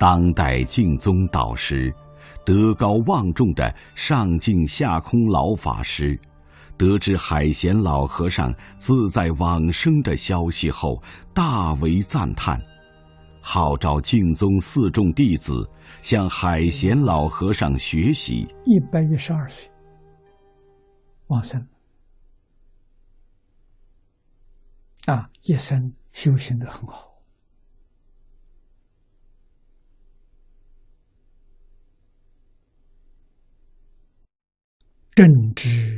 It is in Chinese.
当代净宗导师，德高望重的上净下空老法师，得知海贤老和尚自在往生的消息后，大为赞叹，号召净宗四众弟子向海贤老和尚学习。 112岁往生一生修行得很好。正知